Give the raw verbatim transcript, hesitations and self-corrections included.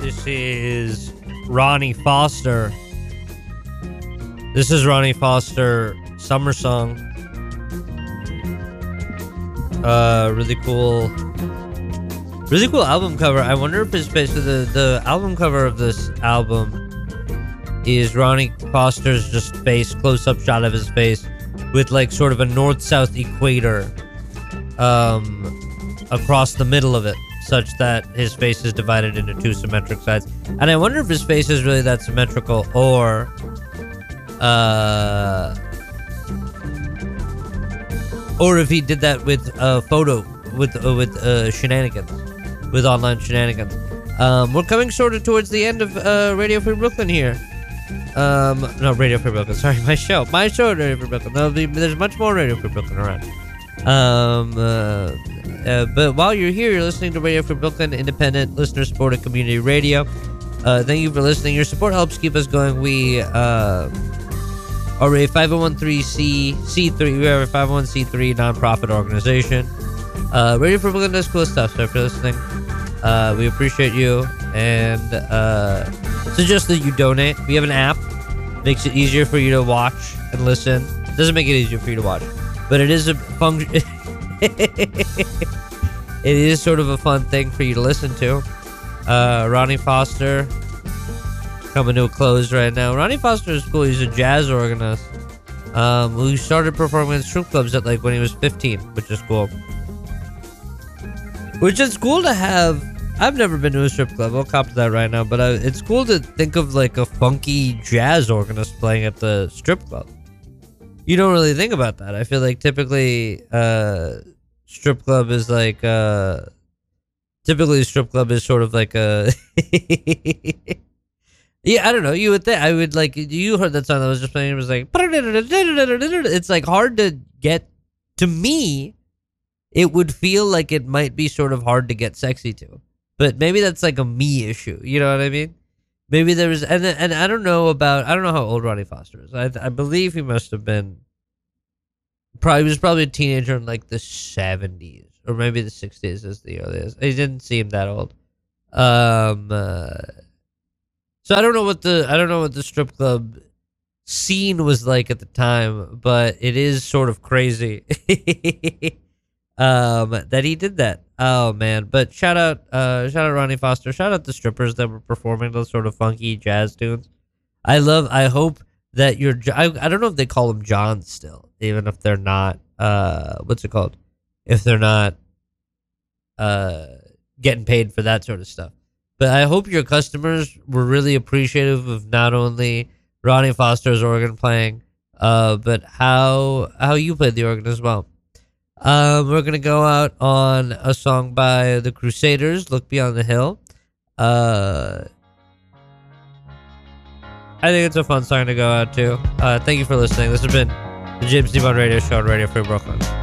This is Ronnie Foster. This is Ronnie Foster, Summer Song. Uh, really cool, really cool album cover. I wonder if it's based on the, the album cover of this album is Ronnie Foster's just face, close-up shot of his face with like sort of a north-south equator um, across the middle of it, such that his face is divided into two symmetric sides. And I wonder if his face is really that symmetrical, or uh, or if he did that with a photo, with uh, with uh, shenanigans, with online shenanigans. Um, we're coming sort of towards the end of uh, Radio Free Brooklyn here. Um, no, Radio Free Brooklyn. Sorry, my show, my show, Radio Free Brooklyn. There'll be, there's much more Radio Free Brooklyn around. Um, uh, uh, but while you're here, you're listening to Radio Free Brooklyn, independent, listener-supported community radio. Uh, thank you for listening. Your support helps keep us going. We uh, are a five oh one c three. We are a five oh one c three nonprofit organization. Uh, Radio Free Brooklyn does cool stuff. So if you're listening, uh, we appreciate you, and uh, suggest that you donate. We have an app. Makes it easier for you to watch and listen. Doesn't make it easier for you to watch, but it is a function. It is sort of a fun thing for you to listen to. Uh, Ronnie Foster coming to a close right now. Ronnie Foster is cool. He's a jazz organist um, who started performing in strip clubs at like when he was fifteen, which is cool. Which is cool to have. I've never been to a strip club. I'll cop to that right now. But I, it's cool to think of like a funky jazz organist playing at the strip club. You don't really think about that. I feel like typically uh, strip club is like... Uh, typically strip club is sort of like a... yeah, I don't know. You would think... I would like... You heard that song that was just playing. It was like... It's like hard to get... To me, it would feel like it might be sort of hard to get sexy to. But maybe that's like a me issue. You know what I mean? Maybe there was, and and I don't know about, I don't know how old Ronnie Foster is. I I believe he must have been, probably he was probably a teenager in like the seventies or maybe the sixties is the earliest. He didn't seem that old. Um, uh, so I don't know what the I don't know what the strip club scene was like at the time, but it is sort of crazy um, that he did that. Oh man! But shout out, uh, shout out Ronnie Foster. Shout out the strippers that were performing those sort of funky jazz tunes. I love. I hope that you're. I, I don't know if they call them Johns still, even if they're not. Uh, what's it called? If they're not, uh, getting paid for that sort of stuff. But I hope your customers were really appreciative of not only Ronnie Foster's organ playing, uh, but how how you played the organ as well. Um, we're going to go out on a song by the Crusaders, Look Beyond the Hill. Uh, I think it's a fun song to go out to. Uh, thank you for listening. This has been the James Devon Radio Show on Radio Free Brooklyn.